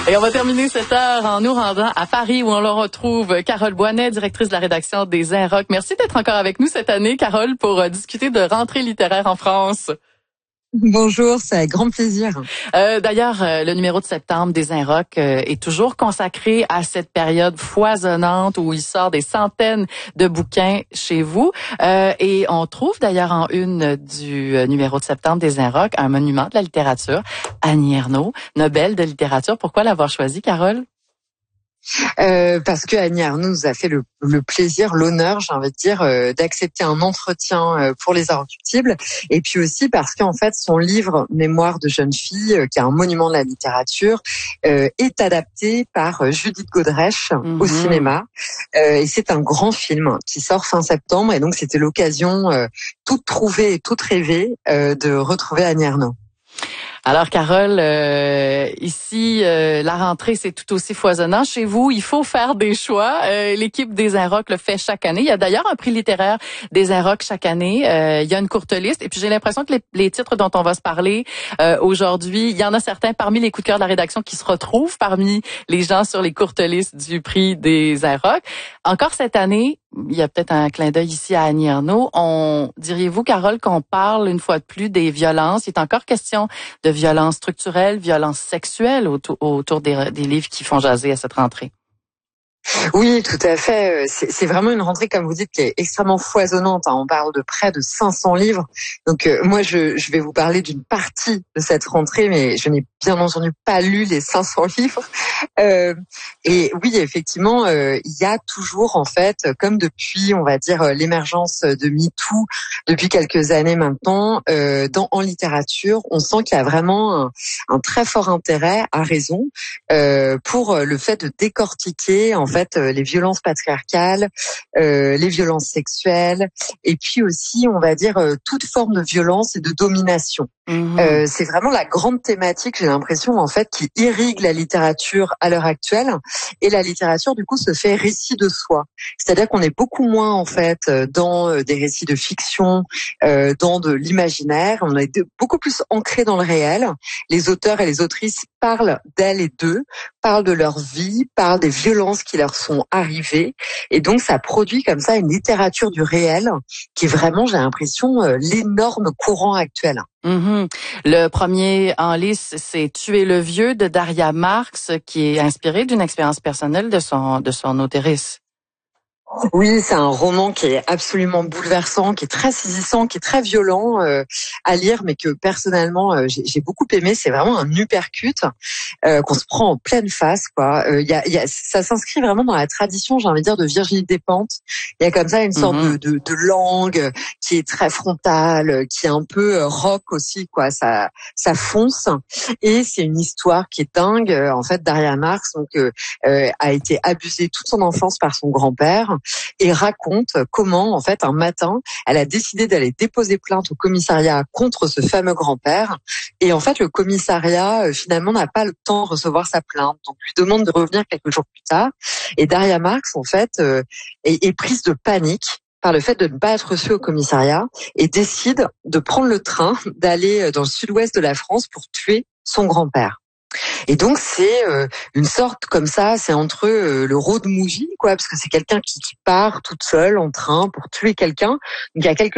Et on va terminer cette heure en nous rendant à Paris où on le retrouve Carole Boinet, directrice de la rédaction des Inrocks. Merci d'être encore avec nous cette année, Carole, pour discuter de rentrée littéraire en France. Bonjour, c'est avec grand plaisir. D'ailleurs, le numéro de septembre des Inrocks est toujours consacré à cette période foisonnante où il sort des centaines de bouquins chez vous. Et on trouve d'ailleurs en une du numéro de septembre des Inrocks un monument de la littérature, Annie Ernaux, Nobel de littérature. Pourquoi l'avoir choisi, Carole? Parce que Annie Ernaux nous a fait le plaisir, l'honneur, j'ai envie de dire, d'accepter un entretien pour les Inrecuptibles. Et puis aussi parce qu'en fait, son livre Mémoire de jeune fille, qui est un monument de la littérature, est adapté par Judith Godrèche au cinéma. Et c'est un grand film qui sort fin septembre. Et donc, c'était l'occasion toute trouvée et toute rêvée de retrouver Annie Ernaux. Alors, Carole, ici, la rentrée, c'est tout aussi foisonnant. Chez vous, il faut faire des choix. L'équipe des Inrocks le fait chaque année. Il y a d'ailleurs un prix littéraire des Inrocks chaque année. Il y a une courte liste. Et puis, j'ai l'impression que les titres dont on va se parler aujourd'hui, il y en a certains parmi les coups de cœur de la rédaction qui se retrouvent parmi les gens sur les courtes listes du prix des Inrocks. Encore cette année, il y a peut-être un clin d'œil ici à Annie Ernaux. Diriez-vous, Carole, qu'on parle une fois de plus des violences? Il est encore question de violences structurelles, violences sexuelles autour des livres qui font jaser à cette rentrée. Oui, tout à fait. C'est vraiment une rentrée, comme vous dites, qui est extrêmement foisonnante. On parle de près de 500 livres. Donc moi, je vais vous parler d'une partie de cette rentrée, mais je n'ai bien entendu pas lu les 500 livres. Et oui, effectivement, il y a toujours, en fait, comme depuis, on va dire, l'émergence de MeToo depuis quelques années maintenant, en littérature, on sent qu'il y a vraiment un très fort intérêt, à raison, pour le fait de décortiquer, en fait, les violences patriarcales, les violences sexuelles, et puis aussi, on va dire, toute forme de violence et de domination. C'est vraiment la grande thématique, j'ai l'impression, en fait, qui irrigue la littérature à l'heure actuelle. Et la littérature, du coup, se fait récit de soi. C'est-à-dire qu'on est beaucoup moins, en fait, dans des récits de fiction, dans de l'imaginaire. On est beaucoup plus ancré dans le réel. Les auteurs et les autrices parlent d'elles et d'eux, parlent de leur vie, parlent des violences qui leur sont arrivées. Et donc, ça produit comme ça une littérature du réel qui est vraiment, j'ai l'impression, l'énorme courant actuel. Le premier en liste, c'est Tuer le vieux de Daria Marx, qui est inspiré d'une expérience personnelle de son auteurice. Oui, c'est un roman qui est absolument bouleversant, qui est très saisissant, qui est très violent à lire, mais que personnellement j'ai beaucoup aimé. C'est vraiment un uppercut qu'on se prend en pleine face, quoi. Ça s'inscrit vraiment dans la tradition, j'ai envie de dire, de Virginie Despentes. Il y a comme ça une sorte de langue qui est très frontale, qui est un peu rock aussi, quoi. Ça fonce, et c'est une histoire qui est dingue. En fait, Daria Marx a été abusée toute son enfance par son grand-père, et raconte comment, en fait, un matin, elle a décidé d'aller déposer plainte au commissariat contre ce fameux grand-père. Et en fait, le commissariat, finalement, n'a pas le temps de recevoir sa plainte. Donc, lui demande de revenir quelques jours plus tard. Et Daria Marx, en fait, est prise de panique par le fait de ne pas être reçue au commissariat, et décide de prendre le train, d'aller dans le sud-ouest de la France pour tuer son grand-père. Et donc c'est une sorte comme ça, c'est entre le road movie, quoi, parce que c'est quelqu'un qui part toute seule en train pour tuer quelqu'un. Donc il y a quelque